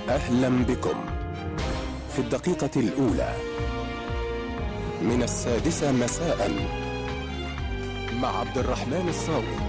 أهلا بكم في الدقيقة الأولى من 6 مساء مع عبد الرحمن الصاوي.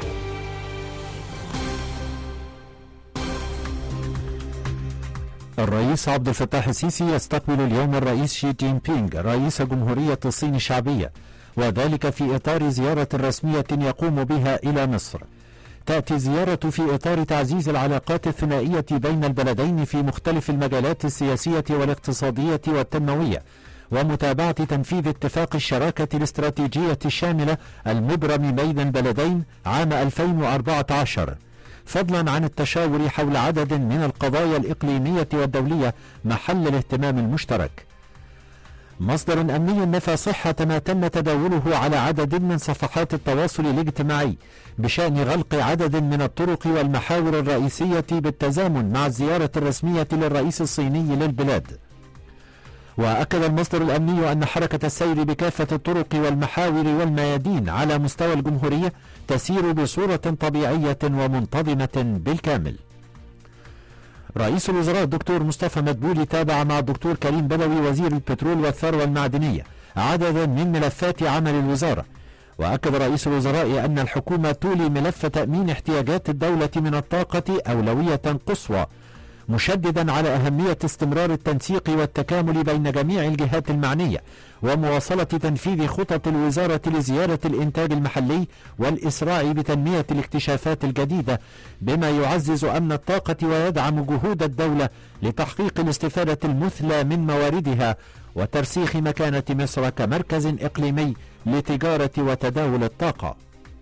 الرئيس عبد الفتاح السيسي يستقبل اليوم الرئيس شي جين بينغ رئيس جمهورية الصين الشعبية، وذلك في إطار زيارة رسمية يقوم بها إلى مصر. تأتي الزيارة في إطار تعزيز العلاقات الثنائية بين البلدين في مختلف المجالات السياسية والاقتصادية والتنموية، ومتابعة تنفيذ اتفاق الشراكة الاستراتيجية الشاملة المبرم بين البلدين عام 2014، فضلا عن التشاور حول عدد من القضايا الإقليمية والدولية محل الاهتمام المشترك. مصدر أمني نفى صحة ما تم تداوله على عدد من صفحات التواصل الاجتماعي بشأن غلق عدد من الطرق والمحاور الرئيسية بالتزامن مع الزيارة الرسمية للرئيس الصيني للبلاد. وأكد المصدر الأمني أن حركة السير بكافة الطرق والمحاور والميادين على مستوى الجمهورية تسير بصورة طبيعية ومنتظمة بالكامل. رئيس الوزراء الدكتور مصطفى مدبولي تابع مع الدكتور كريم بدوي وزير البترول والثروة المعدنية عددا من ملفات عمل الوزارة. وأكد رئيس الوزراء أن الحكومة تولي ملف تأمين احتياجات الدولة من الطاقة أولوية قصوى، مشددا على أهمية استمرار التنسيق والتكامل بين جميع الجهات المعنية، ومواصلة تنفيذ خطط الوزارة لزيادة الإنتاج المحلي والإسراع بتنمية الاكتشافات الجديدة، بما يعزز أمن الطاقة ويدعم جهود الدولة لتحقيق الاستفادة المثلى من مواردها وترسيخ مكانة مصر كمركز إقليمي لتجارة وتداول الطاقة.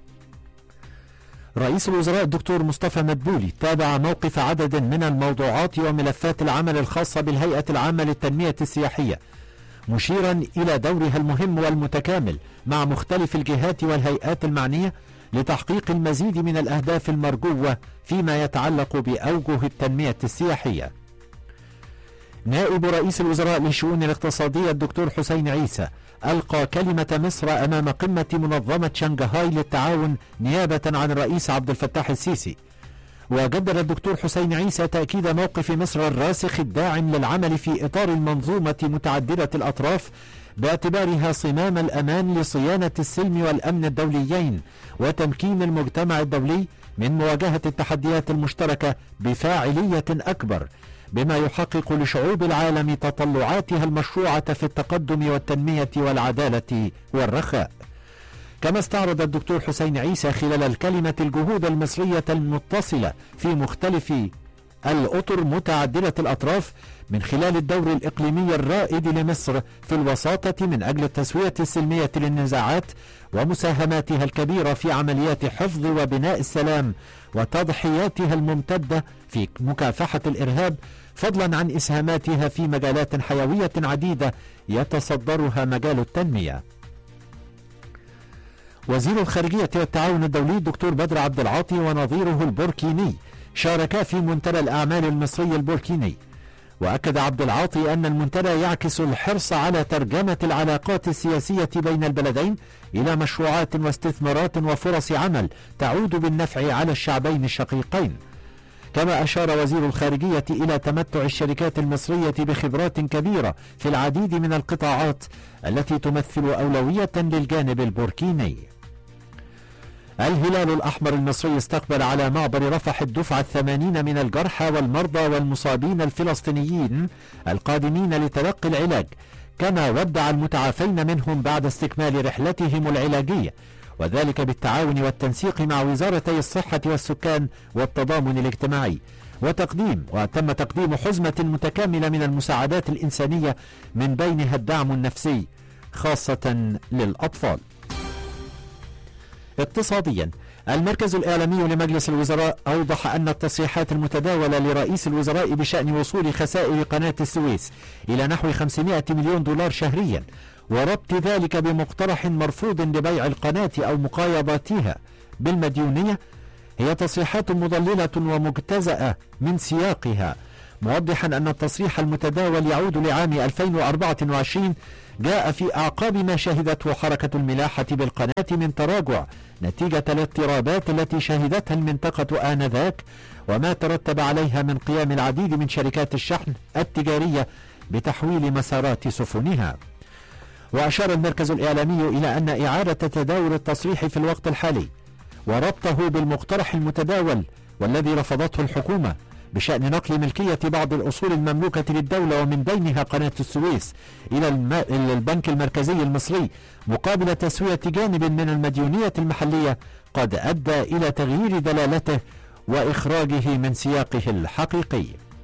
رئيس الوزراء الدكتور مصطفى مدبولي تابع موقف عدد من الموضوعات وملفات العمل الخاصة بالهيئة العامة للتنمية السياحية، مشيرا إلى دورها المهم والمتكامل مع مختلف الجهات والهيئات المعنية لتحقيق المزيد من الأهداف المرجوة فيما يتعلق بأوجه التنمية السياحية. نائب رئيس الوزراء للشؤون الاقتصادية الدكتور حسين عيسى ألقى كلمة مصر أمام قمة منظمة شنغهاي للتعاون نيابة عن الرئيس عبد الفتاح السيسي. وجدد الدكتور حسين عيسى تأكيد موقف مصر الراسخ الداعم للعمل في إطار المنظومة متعددة الأطراف باعتبارها صمام الأمان لصيانة السلم والأمن الدوليين وتمكين المجتمع الدولي من مواجهة التحديات المشتركة بفاعلية أكبر، بما يحقق لشعوب العالم تطلعاتها المشروعة في التقدم والتنمية والعدالة والرخاء. كما استعرض الدكتور حسين عيسى خلال الكلمة الجهود المصرية المتصلة في مختلف الأطر متعددة الأطراف من خلال الدور الإقليمي الرائد لمصر في الوساطة من أجل التسوية السلمية للنزاعات، ومساهماتها الكبيرة في عمليات حفظ وبناء السلام، وتضحياتها الممتدة في مكافحة الإرهاب، فضلا عن إسهاماتها في مجالات حيوية عديدة يتصدرها مجال التنمية. وزير الخارجية والتعاون الدولي الدكتور بدر عبد العاطي ونظيره البوركيني شاركا في منتدى الأعمال المصري البوركيني. وأكد عبد العاطي أن المنتدى يعكس الحرص على ترجمة العلاقات السياسية بين البلدين إلى مشروعات واستثمارات وفرص عمل تعود بالنفع على الشعبين الشقيقين. كما أشار وزير الخارجية إلى تمتع الشركات المصرية بخبرات كبيرة في العديد من القطاعات التي تمثل أولوية للجانب البوركيني. الهلال الأحمر المصري استقبل على معبر رفح الدفعة 80 من الجرحى والمرضى والمصابين الفلسطينيين القادمين لتلقي العلاج، كما ودع المتعافين منهم بعد استكمال رحلتهم العلاجية، وذلك بالتعاون والتنسيق مع وزارتي الصحة والسكان والتضامن الاجتماعي، وتم تقديم حزمة متكاملة من المساعدات الإنسانية من بينها الدعم النفسي خاصة للأطفال. اقتصاديا، المركز الإعلامي لمجلس الوزراء أوضح أن التصريحات المتداولة لرئيس الوزراء بشأن وصول خسائر قناة السويس إلى نحو 500 مليون دولار شهريا، وربط ذلك بمقترح مرفوض لبيع القناة أو مقايضاتها بالمديونية، هي تصريحات مضللة ومجتزأة من سياقها، موضحا أن التصريح المتداول يعود لعام 2024 جاء في أعقاب ما شهدته حركة الملاحة بالقناة من تراجع نتيجة الاضطرابات التي شهدتها المنطقة آنذاك، وما ترتب عليها من قيام العديد من شركات الشحن التجارية بتحويل مسارات سفنها. وأشار المركز الإعلامي إلى أن إعادة تداول التصريح في الوقت الحالي وربطه بالمقترح المتداول والذي رفضته الحكومة بشأن نقل ملكية بعض الأصول المملوكة للدولة ومن بينها قناة السويس إلى البنك المركزي المصري مقابل تسوية جانب من المديونية المحلية قد أدى إلى تغيير دلالته وإخراجه من سياقه الحقيقي.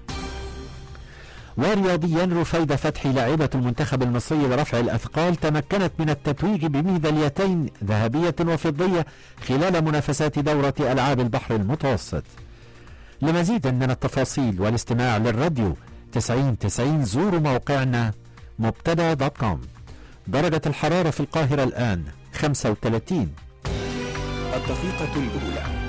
ورياضيا، رفيدة فتحي لاعبة المنتخب المصري لرفع الأثقال تمكنت من التتويج بميداليتين ذهبية وفضية خلال منافسات دورة ألعاب البحر المتوسط. لمزيد من التفاصيل والاستماع للراديو 90 زوروا موقعنا مبتدا.com. درجة الحرارة في القاهرة الآن 35. الدقيقة الأولى.